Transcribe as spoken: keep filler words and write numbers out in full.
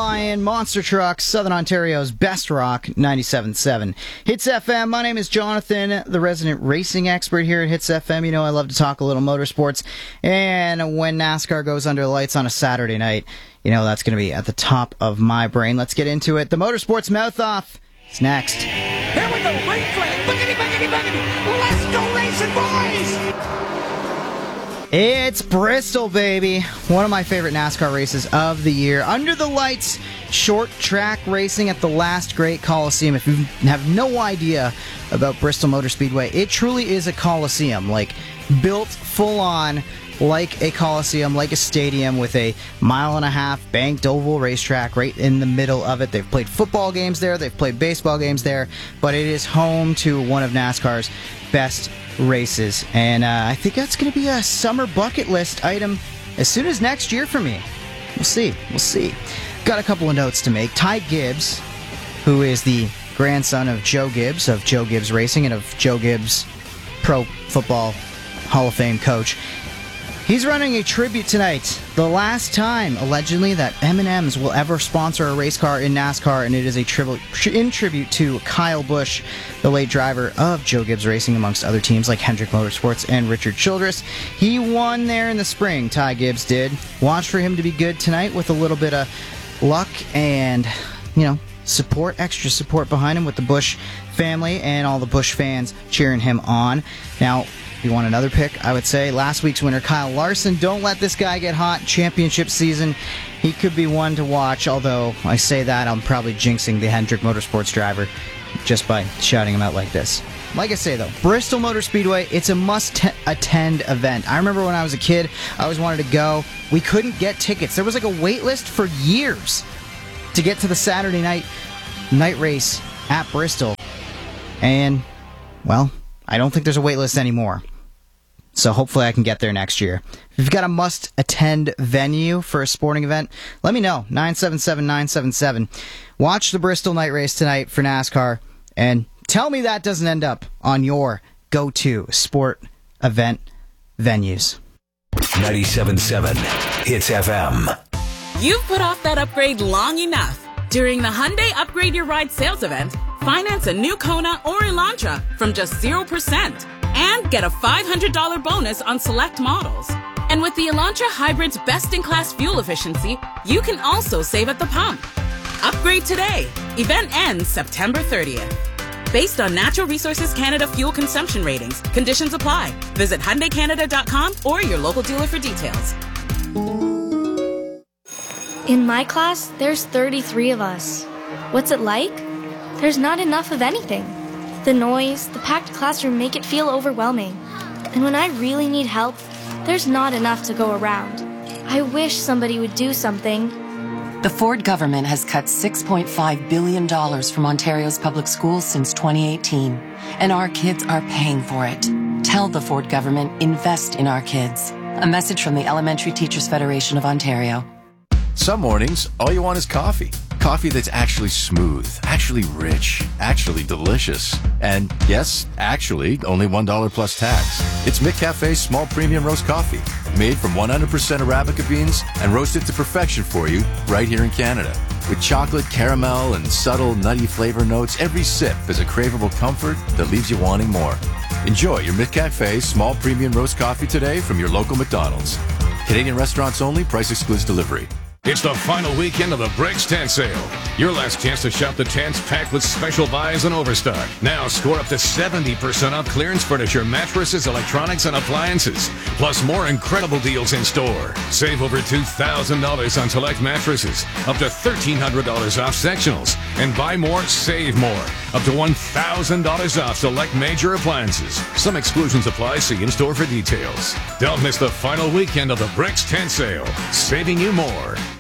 Lion, Monster Truck, Southern Ontario's best rock, ninety-seven point seven. Hits F M, my name is Jonathan, the resident racing expert here at Hits F M. You know I love to talk a little motorsports, and when NASCAR goes under the lights on a Saturday night, you know that's going to be at the top of my brain. Let's get into it. The Motorsports Mouth Off is next. Here we go, green flag, boogity, boogity, boogity. Let's go racing, boys! It's Bristol, baby. One of my favorite NASCAR races of the year. Under the lights, short track racing at the last great Coliseum. If you have no idea about Bristol Motor Speedway, it truly is a Coliseum. Like, built full on like a Coliseum, like a stadium with a mile and a half banked oval racetrack right in the middle of it. They've played football games there, they've played baseball games there, but it is home to one of NASCAR's best races. And uh, I think that's going to be a summer bucket list item as soon as next year for me. We'll see. We'll see. Got a couple of notes to make. Ty Gibbs, who is the grandson of Joe Gibbs, of Joe Gibbs Racing, and of Joe Gibbs, Pro Football Hall of Fame coach, he's running a tribute tonight. The last time, allegedly, that M and M's will ever sponsor a race car in NASCAR, and it is a tribute in tribute to Kyle Busch, the late driver of Joe Gibbs Racing, amongst other teams like Hendrick Motorsports and Richard Childress. He won there in the spring, Ty Gibbs did. Watch for him to be good tonight with a little bit of luck and, you know, support, extra support behind him with the Busch family and all the Busch fans cheering him on. Now, if you want another pick, I would say last week's winner, Kyle Larson. Don't let this guy get hot. Championship season, he could be one to watch, although I say that, I'm probably jinxing the Hendrick Motorsports driver just by shouting him out like this. Like I say, though, Bristol Motor Speedway, it's a must-attend event. I remember when I was a kid, I always wanted to go. We couldn't get tickets. There was like a wait list for years to get to the Saturday night night race at Bristol. And, well, I don't think there's a wait list anymore. So hopefully I can get there next year. If you've got a must-attend venue for a sporting event, let me know. nine seven seven nine seven seven. Watch the Bristol night race tonight for NASCAR, and tell me that doesn't end up on your go-to sport event venues. ninety-seven point seven Hits F M. You've put off that upgrade long enough. During the Hyundai Upgrade Your Ride sales event, finance a new Kona or Elantra from just zero percent and get a five hundred dollars bonus on select models. And with the Elantra Hybrid's best-in-class fuel efficiency, you can also save at the pump. Upgrade today. Event ends September thirtieth. Based on Natural Resources Canada fuel consumption ratings, conditions apply. Visit Hyundai Canada dot com or your local dealer for details. In my class, there's thirty-three of us. What's it like? There's not enough of anything. The noise, the packed classroom make it feel overwhelming. And when I really need help, there's not enough to go around. I wish somebody would do something. The Ford government has cut six point five billion dollars from Ontario's public schools since twenty eighteen, and our kids are paying for it. Tell the Ford government, invest in our kids. A message from the Elementary Teachers Federation of Ontario. Some mornings, all you want is coffee. Coffee that's actually smooth, actually rich, actually delicious. And yes, actually, only one dollar plus tax. It's McCafe's small premium roast coffee, made from one hundred percent Arabica beans and roasted to perfection for you right here in Canada. With chocolate, caramel, and subtle nutty flavor notes, every sip is a craveable comfort that leaves you wanting more. Enjoy your McCafe small premium roast coffee today from your local McDonald's. Canadian restaurants only, price excludes delivery. It's the final weekend of the Bricks Tent Sale. Your last chance to shop the tents packed with special buys and overstock. Now score up to seventy percent off clearance furniture, mattresses, electronics, and appliances. Plus more incredible deals in store. Save over two thousand dollars on select mattresses. Up to one thousand three hundred dollars off sectionals. And buy more, save more. Up to one thousand dollars off select major appliances. Some exclusions apply. See in store for details. Don't miss the final weekend of the Bricks Tent Sale. Saving you more.